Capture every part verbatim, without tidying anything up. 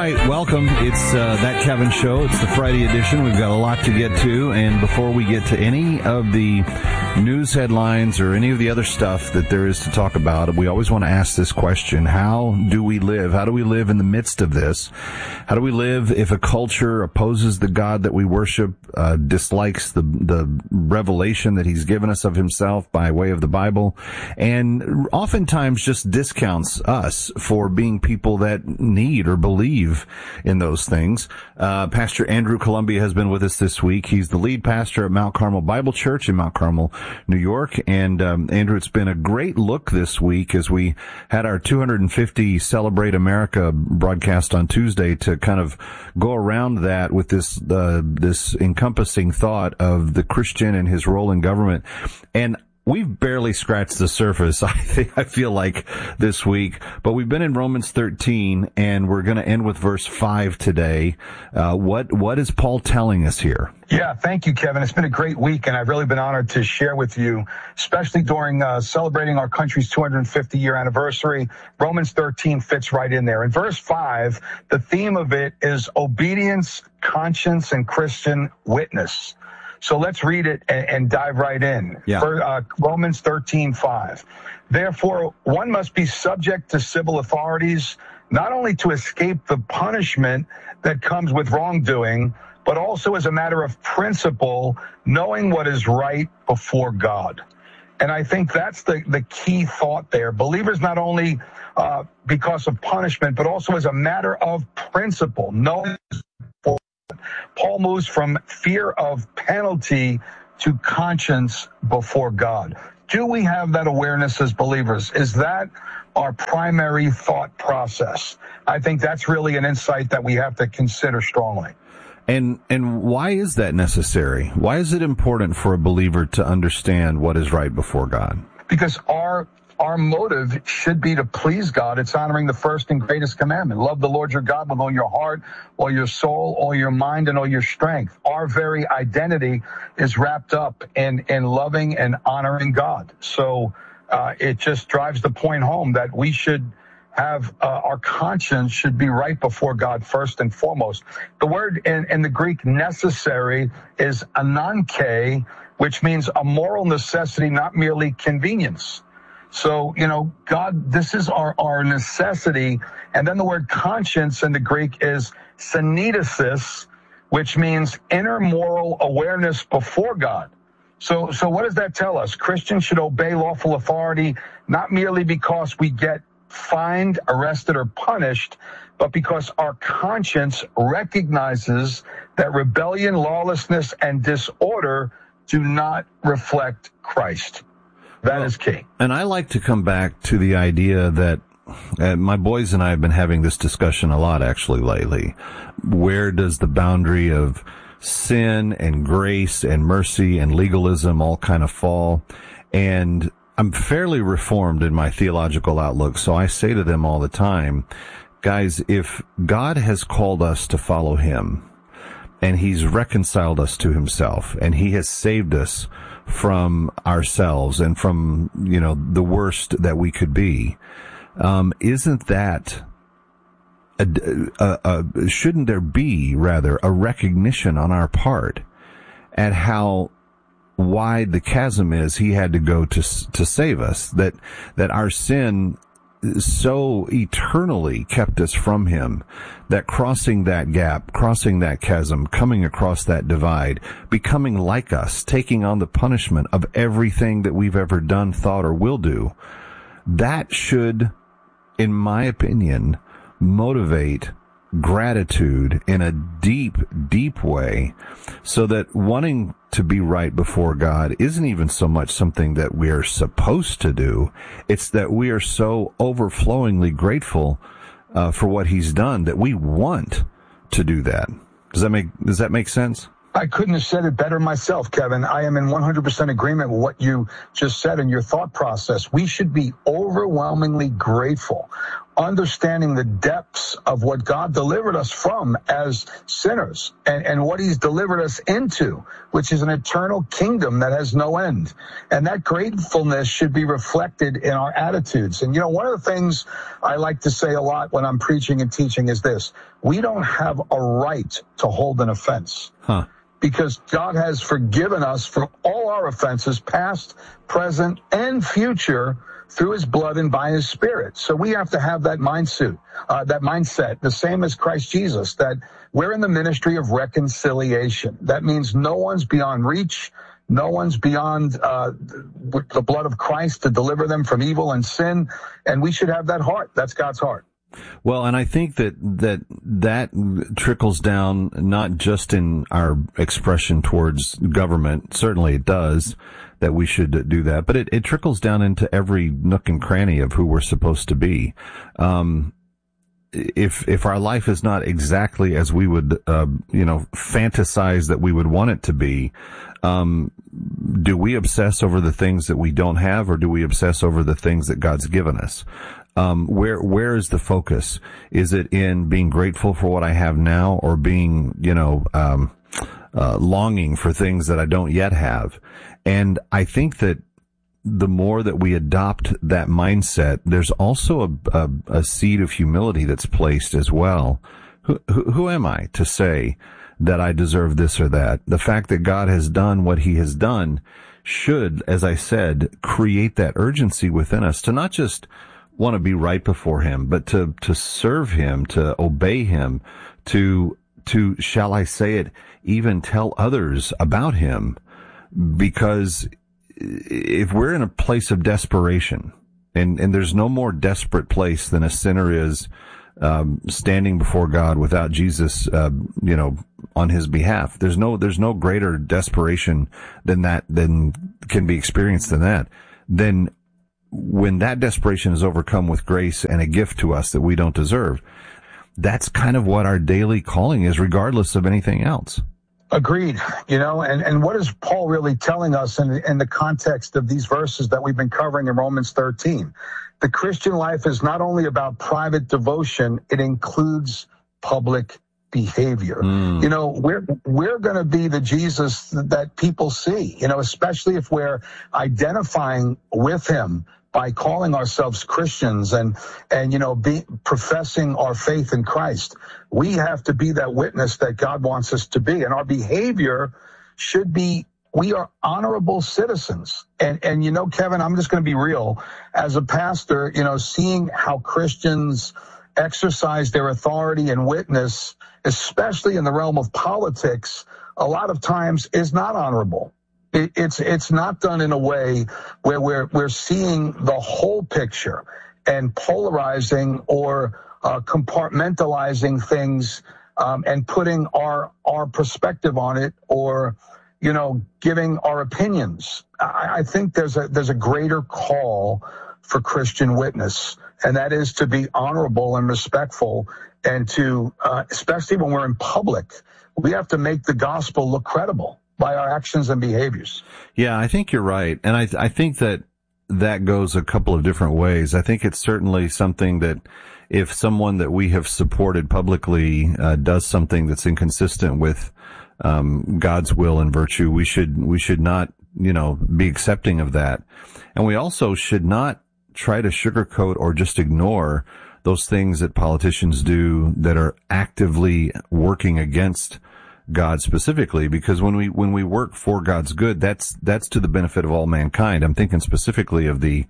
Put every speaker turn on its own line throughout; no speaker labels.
right, welcome. It's uh, That Kevin Show. It's the Friday edition. We've got a lot to get to, and before we get to any of the news headlines or any of the other stuff that there is to talk about, we always want to ask this question: how do we live? How do we live in the midst of this? How do we live if a culture opposes the God that we worship, uh, dislikes the the revelation that he's given us of himself by way of the Bible, and oftentimes just discounts us for being people that need or believe in those things? Uh, Pastor Andrew Columbia has been with us this week. He's the lead pastor at Mount Carmel Bible Church in Mount Carmel, New York. And um, Andrew, it's been a great look this week as we had our two hundred fifty Celebrate America broadcast on Tuesday to kind of go around that with this uh, this encompassing thought of the Christian and his role in government. And we've barely scratched the surface, I think, I feel like, this week. But we've been in Romans thirteen, and we're going to end with verse five today. Uh, what what is Paul telling us here?
Yeah, thank you, Kevin. It's been a great week, and I've really been honored to share with you, especially during uh, celebrating our country's two hundred fifty year anniversary. Romans thirteen fits right in there. In verse five, the theme of it is obedience, conscience, and Christian witness. So let's read it and, and dive right in.
Yeah.
For, uh, Romans thirteen five. Therefore, one must be subject to civil authorities, not only to escape the punishment that comes with wrongdoing, but also as a matter of principle, knowing what is right before God. And I think that's the, the key thought there. Believers not only uh, because of punishment, but also as a matter of principle, knowing. Paul moves from fear of penalty to conscience before God. Do we have that awareness as believers? Is that our primary thought process? I think that's really an insight that we have to consider strongly.
And and why is that necessary? Why is it important for a believer to understand what is right before God?
Because our Our motive should be to please God. It's honoring the first and greatest commandment. Love the Lord your God with all your heart, all your soul, all your mind, and all your strength. Our very identity is wrapped up in, in loving and honoring God. So uh, it just drives the point home that we should have uh, our conscience should be right before God first and foremost. The word in, in the Greek necessary is ananke, which means a moral necessity, not merely convenience. So, you know, God, this is our, our necessity. And then the word conscience in the Greek is syneidesis, which means inner moral awareness before God. So, so what does that tell us? Christians should obey lawful authority, not merely because we get fined, arrested, or punished, but because our conscience recognizes that rebellion, lawlessness, and disorder do not reflect Christ. That well, is key.
And I like to come back to the idea that uh, my boys and I have been having this discussion a lot actually lately. Where does the boundary of sin and grace and mercy and legalism all kind of fall? And I'm fairly reformed in my theological outlook, so I say to them all the time, guys, if God has called us to follow him, and he's reconciled us to himself, and he has saved us from ourselves and from, you know, the worst that we could be, um, isn't that, a, a, a, shouldn't there be, rather, a recognition on our part at how wide the chasm is he had to go to to save us, that that our sin so eternally kept us from him, that crossing that gap, crossing that chasm, coming across that divide, becoming like us, taking on the punishment of everything that we've ever done, thought, or will do, that should, in my opinion, motivate gratitude in a deep, deep way, so that wanting to be right before God isn't even so much something that we are supposed to do. It's that we are so overflowingly grateful uh, for what he's done that we want to do that. Does that make, does that make sense?
I couldn't have said it better myself, Kevin. I am in one hundred percent agreement with what you just said in your thought process. We should be overwhelmingly grateful. understanding the depths of what God delivered us from as sinners and, and what he's delivered us into, which is an eternal kingdom that has no end. And that gratefulness should be reflected in our attitudes. And, you know, one of the things I like to say a lot when I'm preaching and teaching is this: we don't have a right to hold an offense.
Huh.
Because God has forgiven us for all our offenses, past, present, and future, through his blood and by his Spirit. So we have to have that mindset, uh, that mindset, the same as Christ Jesus, that we're in the ministry of reconciliation. That means no one's beyond reach. No one's beyond uh, the blood of Christ to deliver them from evil and sin. And we should have that heart. That's God's heart.
Well, and I think that, that that trickles down not just in our expression towards government. Certainly it does, that we should do that, but it, it trickles down into every nook and cranny of who we're supposed to be. Um, if, if our life is not exactly as we would, uh, you know, fantasize that we would want it to be, um, do we obsess over the things that we don't have, or do we obsess over the things that God's given us? Um, where, where is the focus? Is it in being grateful for what I have now, or being, you know, um, uh, longing for things that I don't yet have? And I think that the more that we adopt that mindset, there's also a, a, a seed of humility that's placed as well. Who, who, who am I to say that I deserve this or that? The fact that God has done what he has done should, as I said, create that urgency within us to not just want to be right before him, but to, to serve him, to obey him, to, to, shall I say it, even tell others about him. Because if we're in a place of desperation, and, and there's no more desperate place than a sinner is, um, standing before God without Jesus, uh, you know, on his behalf. There's no, there's no greater desperation than that, than can be experienced than that. Then when that desperation is overcome with grace and a gift to us that we don't deserve, that's kind of what our daily calling is, regardless of anything else.
Agreed. You know, and, and what is Paul really telling us in, in the context of these verses that we've been covering in Romans thirteen? The Christian life is not only about private devotion, it includes public behavior. Mm. You know, we're, we're going to be the Jesus that people see, you know, especially if we're identifying with him by calling ourselves Christians and, and, you know, be professing our faith in Christ. We have to be that witness that God wants us to be. And our behavior should be, we are honorable citizens. And, and, you know, Kevin, I'm just going to be real. As a pastor, you know, seeing how Christians exercise their authority and witness, especially in the realm of politics, a lot of times is not honorable. It, it's it's not done in a way where we're we're seeing the whole picture and polarizing or uh, compartmentalizing things um, and putting our our perspective on it, or you know, giving our opinions. I, I think there's a there's a greater call for Christian witness, and that is to be honorable and respectful, and to uh, especially when we're in public, we have to make the gospel look credible by our actions and behaviors.
Yeah, I think you're right. And I, I think that that goes a couple of different ways. I think it's certainly something that if someone that we have supported publicly uh, does something that's inconsistent with um, God's will and virtue, we should, we should not, you know, be accepting of that. And we also should not try to sugarcoat or just ignore those things that politicians do that are actively working against God specifically, because when we when we work for God's good, that's that's to the benefit of all mankind. I'm thinking specifically of the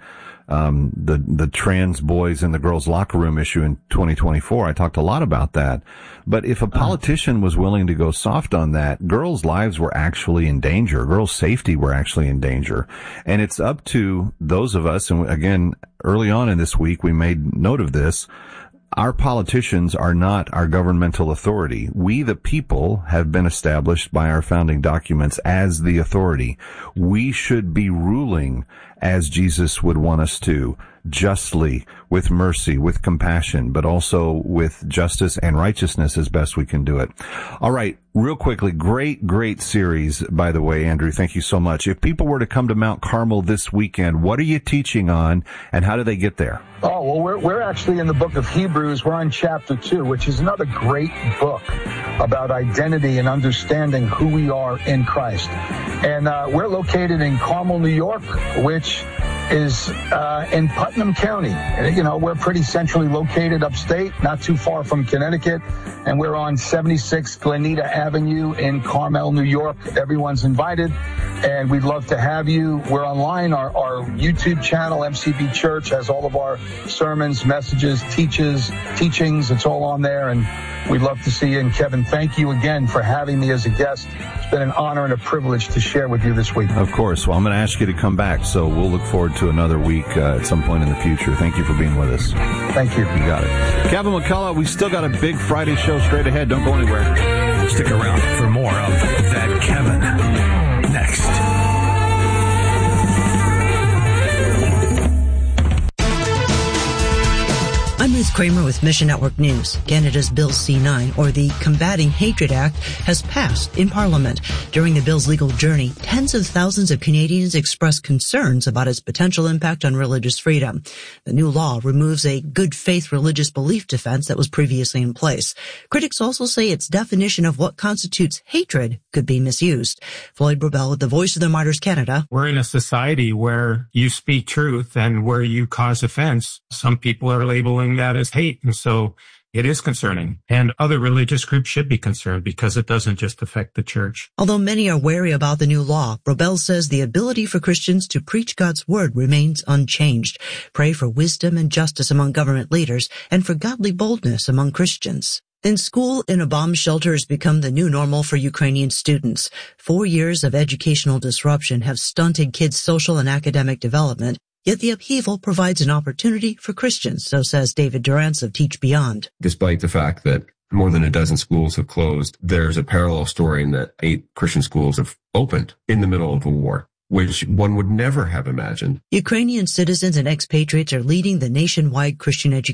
um the the trans boys in the girls' locker room issue in twenty twenty-four. I talked a lot about that. But if a politician was willing to go soft on that, girls' lives were actually in danger. Girls' safety were actually in danger. And it's up to those of us, and again, early on in this week, we made note of this. Our politicians are not our governmental authority. We, the people, have been established by our founding documents as the authority. We should be ruling as Jesus would want us to, justly, with mercy, with compassion, but also with justice and righteousness as best we can do it. All right, real quickly, great, great series, by the way, Andrew. Thank you so much. If people were to come to Mount Carmel this weekend, what are you teaching on, and how do they get there?
Oh, well, we're, we're actually in the book of Hebrews. We're on chapter two, which is another great book about identity and understanding who we are in Christ. And uh, we're located in Carmel, New York, which is uh, in Putnam County. You know, we're pretty centrally located upstate, not too far from Connecticut. And we're on seventy-six Glenita Avenue in Carmel, New York. Everyone's invited, and we'd love to have you. We're online. Our, our YouTube channel, M C B Church, has all of our sermons, messages, teaches, teachings. It's all on there, and we'd love to see you. And Kevin, thank you again for having me as a guest. It's been an honor and a privilege to share with you this week.
Of course. Well, I'm going to ask you to come back, so we'll look forward to another week uh, at some point in the future. Thank you for being with us.
Thank you.
You got it. Kevin McCullough, we still got a big Friday show straight ahead. Don't go anywhere.
Stick around for more of That Kevin next.
I'm Ruth Kramer with Mission Network News. Canada's Bill C nine, or the Combating Hatred Act, has passed in Parliament. During the bill's legal journey, tens of thousands of Canadians expressed concerns about its potential impact on religious freedom. The new law removes a good faith religious belief defense that was previously in place. Critics also say its definition of what constitutes hatred could be misused. Floyd Brabell with the Voice of the Martyrs Canada.
We're in a society where you speak truth and where you cause offense. Some people are labeling that as hate, and so it is concerning. And other religious groups should be concerned because it doesn't just affect the church.
Although many are wary about the new law, Brabell says the ability for Christians to preach God's word remains unchanged. Pray for wisdom and justice among government leaders and for godly boldness among Christians. In school, in a bomb shelter has become the new normal for Ukrainian students. Four years of educational disruption have stunted kids' social and academic development. Yet the upheaval provides an opportunity for Christians, so says David Durrance of Teach Beyond.
Despite the fact that more than a dozen schools have closed, there's a parallel story in that eight Christian schools have opened in the middle of a war, which one would never have imagined.
Ukrainian citizens and expatriates are leading the nationwide Christian education